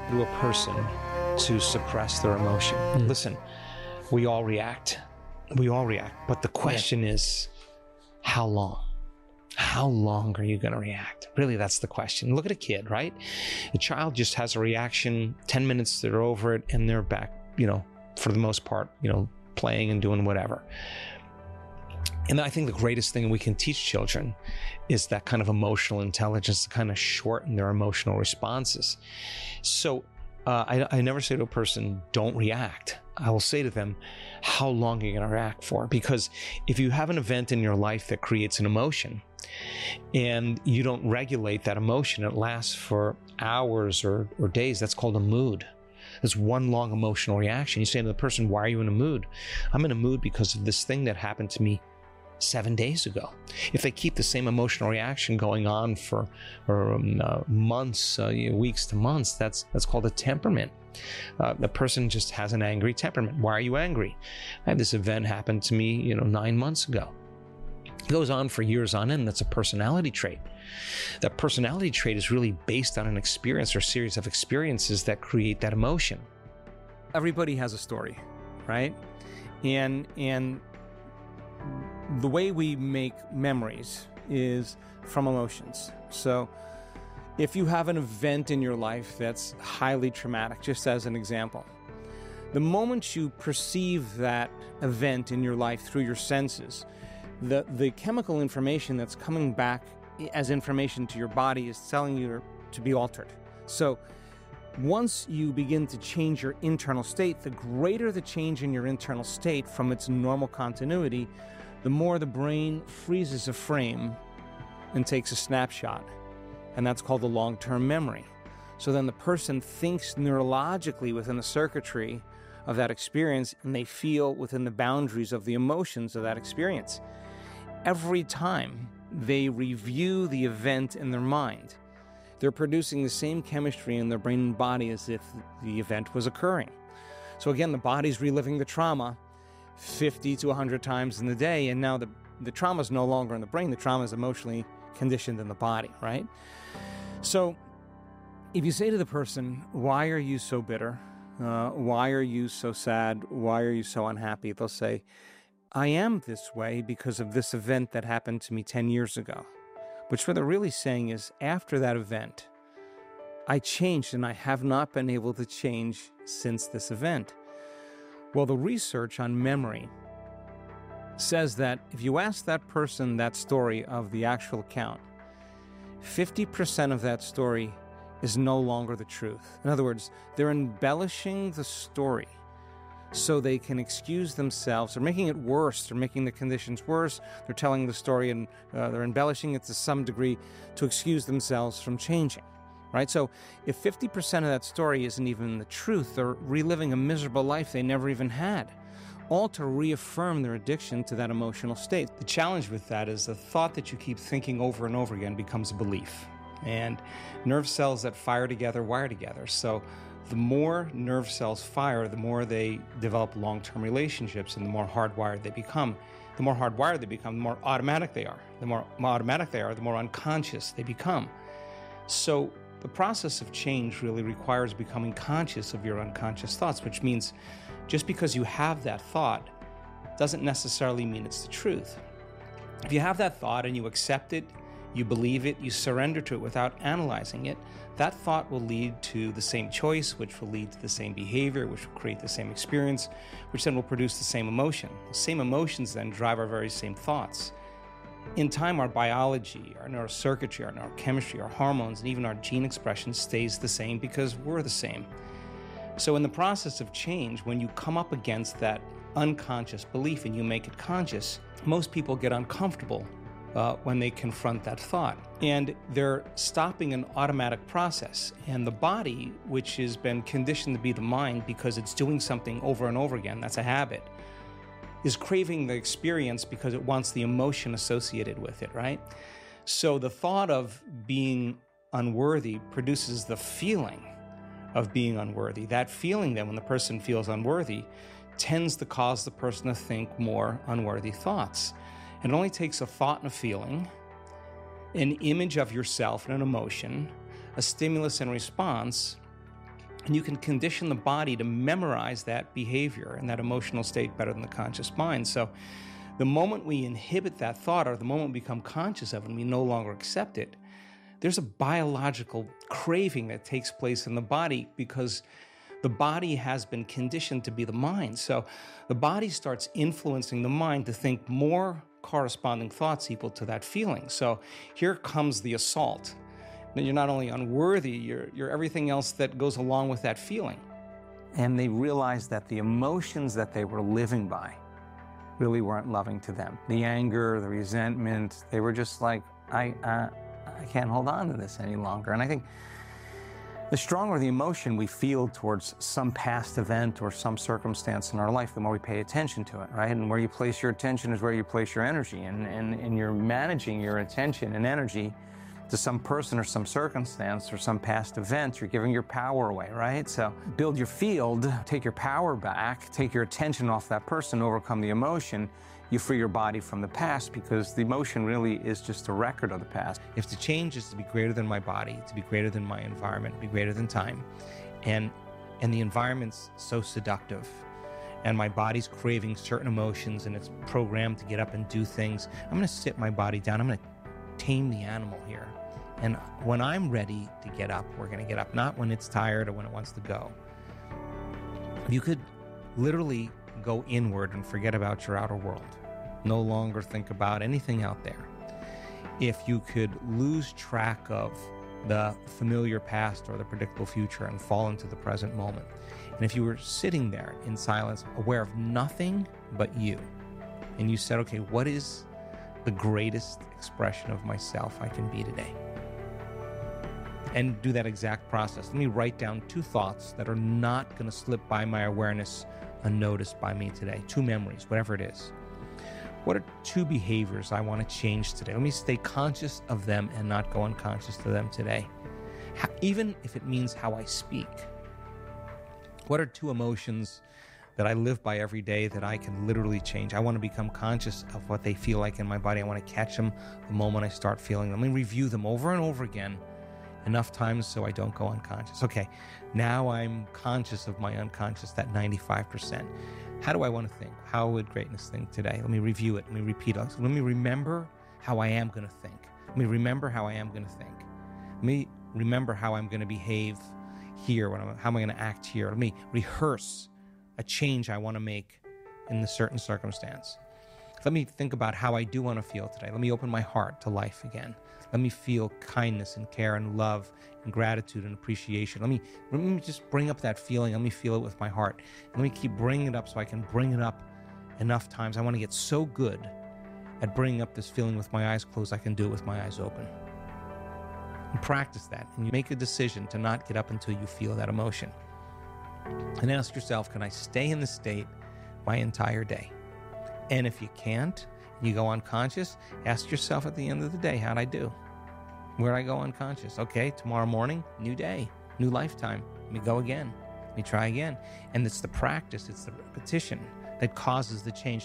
to a person to suppress their emotion. Listen, we all react. But the question is, how long? How long are you going to react? Really, that's the question. Look at a kid, right? A child just has a reaction, 10 minutes, they're over it, and they're back, for the most part, playing and doing whatever. And I think the greatest thing we can teach children is that kind of emotional intelligence to kind of shorten their emotional responses. So I never say to a person, don't react. I will say to them, how long are you going to react for? Because if you have an event in your life that creates an emotion and you don't regulate that emotion, it lasts for hours or days. That's called a mood. It's one long emotional reaction. You say to the person, why are you in a mood? I'm in a mood because of this thing that happened to me 7 days ago. If they keep the same emotional reaction going on for months, weeks to months, that's called a temperament. The person just has an angry temperament. Why are you angry? I had this event happen to me, 9 months ago. It goes on for years on end. That's a personality trait. That personality trait is really based on an experience or series of experiences that create that emotion. Everybody has a story, right? And the way we make memories is from emotions. So if you have an event in your life that's highly traumatic, just as an example, the moment you perceive that event in your life through your senses, the chemical information that's coming back as information to your body is telling you to be altered. So once you begin to change your internal state, the greater the change in your internal state from its normal continuity, the more the brain freezes a frame and takes a snapshot. And that's called the long-term memory. So then the person thinks neurologically within the circuitry of that experience, and they feel within the boundaries of the emotions of that experience. Every time they review the event in their mind, they're producing the same chemistry in their brain and body as if the event was occurring. So again, the body's reliving the trauma 50 to 100 times in the day, and now the trauma is no longer in the brain. The trauma is emotionally conditioned in the body, right? So if you say to the person, why are you so bitter? Why are you so sad? Why are you so unhappy? They'll say, I am this way because of this event that happened to me 10 years ago. Which what they're really saying is, after that event, I changed and I have not been able to change since this event. Well, the research on memory says that if you ask that person that story of the actual account, 50% of that story is no longer the truth. In other words, they're embellishing the story so they can excuse themselves. They're making it worse. They're making the conditions worse. They're telling the story and they're embellishing it to some degree to excuse themselves from changing. Right? So if 50% of that story isn't even the truth, they're reliving a miserable life they never even had, all to reaffirm their addiction to that emotional state. The challenge with that is the thought that you keep thinking over and over again becomes a belief. And nerve cells that fire together wire together. So the more nerve cells fire, the more they develop long-term relationships and the more hardwired they become. The more hardwired they become, the more automatic they are. The more automatic they are, the more unconscious they become. So the process of change really requires becoming conscious of your unconscious thoughts, which means just because you have that thought doesn't necessarily mean it's the truth. If you have that thought and you accept it, you believe it, you surrender to it without analyzing it, that thought will lead to the same choice, which will lead to the same behavior, which will create the same experience, which then will produce the same emotion. The same emotions then drive our very same thoughts. In time, our biology, our neurocircuitry, our neurochemistry, our hormones, and even our gene expression stays the same because we're the same. So in the process of change, when you come up against that unconscious belief and you make it conscious, most people get uncomfortable when they confront that thought. And they're stopping an automatic process. And the body, which has been conditioned to be the mind because it's doing something over and over again, that's a habit, is craving the experience because it wants the emotion associated with it, right? So the thought of being unworthy produces the feeling of being unworthy. That feeling then, when the person feels unworthy, tends to cause the person to think more unworthy thoughts. It only takes a thought and a feeling, an image of yourself and an emotion, a stimulus and response, And you can condition the body to memorize that behavior and that emotional state better than the conscious mind. So the moment we inhibit that thought, or the moment we become conscious of it and we no longer accept it, there's a biological craving that takes place in the body because the body has been conditioned to be the mind. So the body starts influencing the mind to think more corresponding thoughts equal to that feeling. So here comes the assault. Now, you're not only unworthy, you're everything else that goes along with that feeling. And they realized that the emotions that they were living by really weren't loving to them. The anger, the resentment, they were just like, I can't hold on to this any longer. And I think the stronger the emotion we feel towards some past event or some circumstance in our life, the more we pay attention to it, right? And where you place your attention is where you place your energy. And you're managing your attention and energy to some person or some circumstance or some past event, you're giving your power away, right? So build your field, take your power back, take your attention off that person, overcome the emotion. You free your body from the past because the emotion really is just a record of the past. If the change is to be greater than my body, to be greater than my environment, to be greater than time, and the environment's so seductive, and my body's craving certain emotions and it's programmed to get up and do things, I'm gonna sit my body down, I'm gonna tame the animal here. And when I'm ready to get up, we're going to get up, not when it's tired or when it wants to go. You could literally go inward and forget about your outer world. No longer think about anything out there. If you could lose track of the familiar past or the predictable future and fall into the present moment. And if you were sitting there in silence, aware of nothing but you, and you said, okay, what is the greatest expression of myself I can be today? And do that exact process. Let me write down 2 thoughts that are not going to slip by my awareness unnoticed by me today. 2 memories, whatever it is. What are 2 behaviors I want to change today? Let me stay conscious of them and not go unconscious to them today. Even if it means how I speak. What are 2 emotions that I live by every day that I can literally change? I want to become conscious of what they feel like in my body. I want to catch them the moment I start feeling them. Let me review them over and over again, enough times so I don't go unconscious. Okay, now I'm conscious of my unconscious, that 95%. How do I want to think? How would greatness think today? Let me review it. Let me repeat it. Let me remember how I am going to think. Let me remember how I am going to think. Let me remember how I'm going to behave here, how am I going to act here. Let me rehearse a change I want to make in a certain circumstance. Let me think about how I do want to feel today. Let me open my heart to life again. Let me feel kindness and care and love and gratitude and appreciation. Let me just bring up that feeling. Let me feel it with my heart. Let me keep bringing it up so I can bring it up enough times. I want to get so good at bringing up this feeling with my eyes closed, I can do it with my eyes open. And practice that. And you make a decision to not get up until you feel that emotion. And ask yourself, can I stay in this state my entire day? And if you can't, you go unconscious, ask yourself at the end of the day, how'd I do? Where'd I go unconscious? Okay, tomorrow morning, new day, new lifetime. Let me go again. Let me try again. And it's the practice, it's the repetition that causes the change.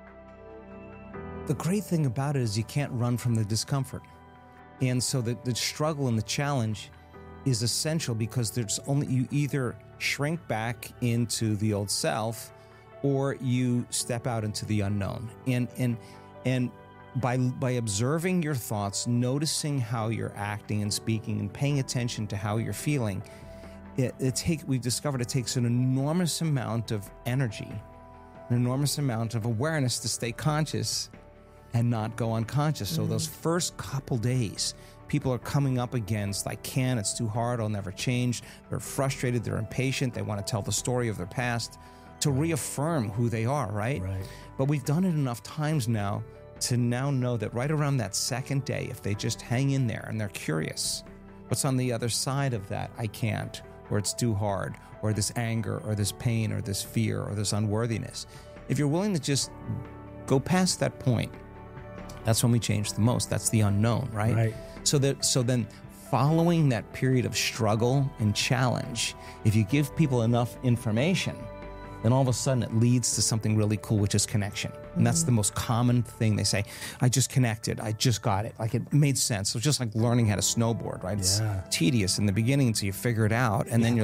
The great thing about it is you can't run from the discomfort. And so the struggle and the challenge is essential because you either shrink back into the old self or you step out into the unknown. And by observing your thoughts, noticing how you're acting and speaking and paying attention to how you're feeling, we've discovered it takes an enormous amount of energy, an enormous amount of awareness to stay conscious and not go unconscious. So those first couple days, people are coming up against, it's too hard, I'll never change. They're frustrated, they're impatient, they want to tell the story of their past to reaffirm who they are, right? But we've done it enough times now to now know that right around that second day, if they just hang in there and they're curious, what's on the other side of that I can't, or it's too hard, or this anger, or this pain, or this fear, or this unworthiness. If you're willing to just go past that point, that's when we change the most. That's the unknown, right? So then following that period of struggle and challenge, if you give people enough information, then all of a sudden it leads to something really cool, which is connection. And that's the most common thing they say. I just connected. I just got it. It made sense. It was just like learning how to snowboard, right? It's tedious in the beginning until you figure it out. And then you're like,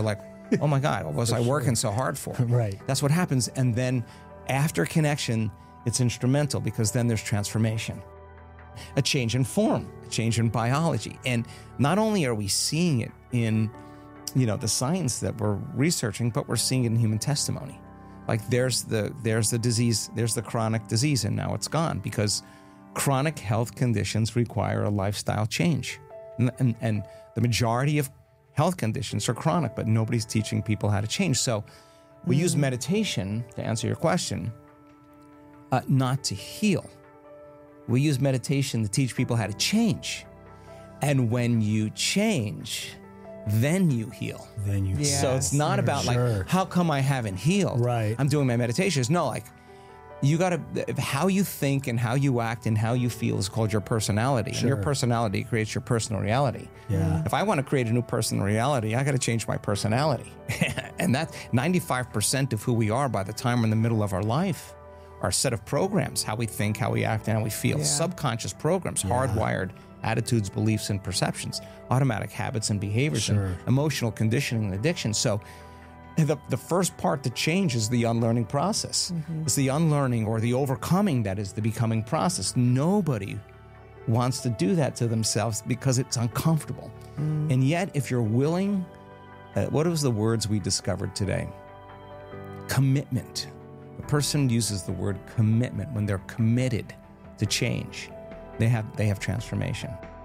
Oh my God, what was I working so hard for? Right. That's what happens. And then after connection, it's instrumental because then there's transformation, a change in form, a change in biology. And not only are we seeing it in, the science that we're researching, but we're seeing it in human testimony. Like there's the disease, there's the chronic disease, and now it's gone because chronic health conditions require a lifestyle change. And the majority of health conditions are chronic, but nobody's teaching people how to change. So we use meditation, to answer your question, not to heal. We use meditation to teach people how to change. And when you change, then you heal. Yes. So it's not about like, how come I haven't healed? Right. I'm doing my meditations. No, like you got to, how you think and how you act and how you feel is called your personality. And your personality creates your personal reality. Yeah. If I want to create a new personal reality, I got to change my personality. And that 95% of who we are by the time we're in the middle of our life are a set of programs, how we think, how we act, and how we feel. Subconscious programs, hardwired attitudes, beliefs, and perceptions, automatic habits and behaviors, and emotional conditioning and addiction. So the first part to change is the unlearning process. It's the unlearning or the overcoming that is the becoming process. Nobody wants to do that to themselves because it's uncomfortable. And yet, if you're willing, what was the words we discovered today? Commitment. A person uses the word commitment when they're committed to change. They have transformation.